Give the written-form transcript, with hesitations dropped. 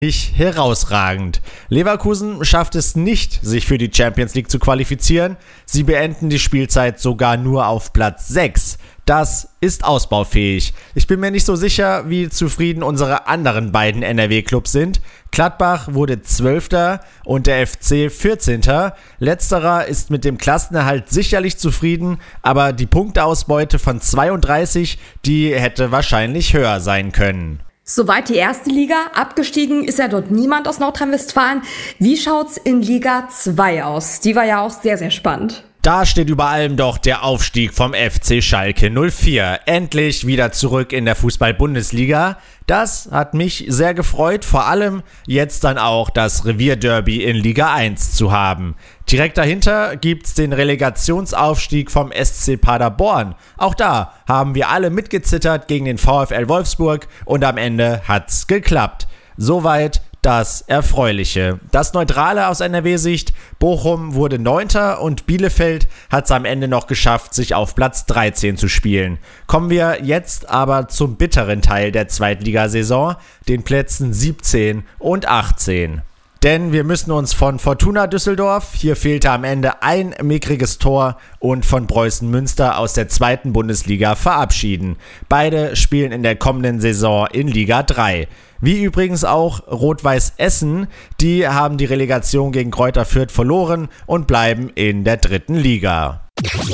Nicht herausragend. Leverkusen schafft es nicht, sich für die Champions League zu qualifizieren. Sie beenden die Spielzeit sogar nur auf Platz 6. Das ist ausbaufähig. Ich bin mir nicht so sicher, wie zufrieden unsere anderen beiden NRW-Clubs sind. Gladbach wurde 12. und der FC 14. Letzterer ist mit dem Klassenerhalt sicherlich zufrieden, aber die Punkteausbeute von 32, die hätte wahrscheinlich höher sein können. Soweit die erste Liga. Abgestiegen ist ja dort niemand aus Nordrhein-Westfalen. Wie schaut's in Liga 2 aus? Die war ja auch sehr, sehr spannend. Da steht über allem doch der Aufstieg vom FC Schalke 04. Endlich wieder zurück in der Fußball-Bundesliga. Das hat mich sehr gefreut, vor allem jetzt dann auch das Revierderby in Liga 1 zu haben. Direkt dahinter gibt's den Relegationsaufstieg vom SC Paderborn. Auch da haben wir alle mitgezittert gegen den VfL Wolfsburg und am Ende hat's geklappt. Soweit das Erfreuliche. Das Neutrale aus NRW-Sicht: Bochum wurde 9. und Bielefeld hat es am Ende noch geschafft, sich auf Platz 13 zu spielen. Kommen wir jetzt aber zum bitteren Teil der Zweitligasaison, den Plätzen 17 und 18. Denn wir müssen uns von Fortuna Düsseldorf, hier fehlte am Ende ein mickriges Tor, und von Preußen Münster aus der 2. Bundesliga verabschieden. Beide spielen in der kommenden Saison in Liga 3. Wie übrigens auch Rot-Weiß Essen, die haben die Relegation gegen Greuther Fürth verloren und bleiben in der 3. Liga.